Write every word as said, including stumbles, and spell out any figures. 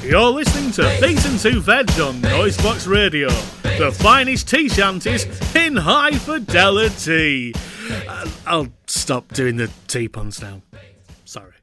You're listening to Beaten to Veg on Noisebox Radio, the finest tea shanties in high fidelity. Uh, I'll stop doing the tea puns now. Sorry.